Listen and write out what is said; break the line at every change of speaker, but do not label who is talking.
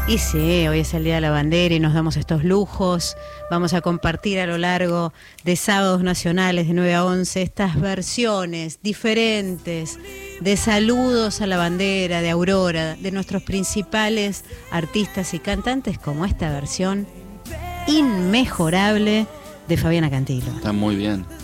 Y sí, hoy es el Día de la Bandera y nos damos estos lujos. Vamos a compartir a lo largo de sábados nacionales de 9 a 11 estas versiones diferentes de saludos a la bandera, de Aurora, de nuestros principales artistas y cantantes, como esta versión inmejorable de Fabiana Cantilo.
Está muy bien.